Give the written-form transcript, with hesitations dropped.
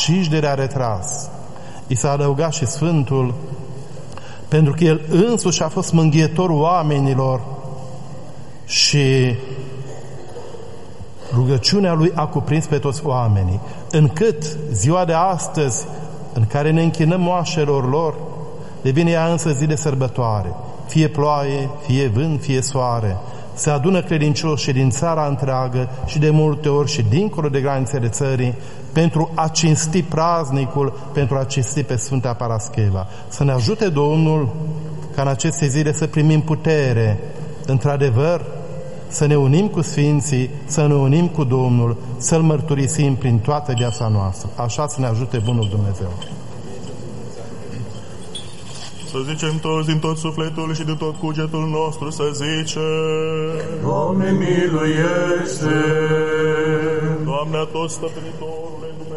și de a retras. I s-a adăugat și Sfântul, pentru că El însuși a fost mângâietorul oamenilor și rugăciunea Lui a cuprins pe toți oamenii, încât ziua de astăzi, în care ne închinăm moașelor lor, devine ea însă zi de sărbătoare. Fie ploaie, fie vânt, fie soare, se adună credincioșii din țara întreagă și de multe ori și dincolo de granițele țării pentru a cinsti praznicul, pentru a cinsti pe Sfânta Parascheva. Să ne ajute Domnul ca în aceste zile să primim putere, într-adevăr, să ne unim cu Sfinții, să ne unim cu Domnul, să-L mărturisim prin toată viața noastră. Așa să ne ajute Bunul Dumnezeu. Să zicem toți din tot sufletul și din tot cugetul nostru, să zicem: Doamne miluiește! Doamne atot stăpânitor!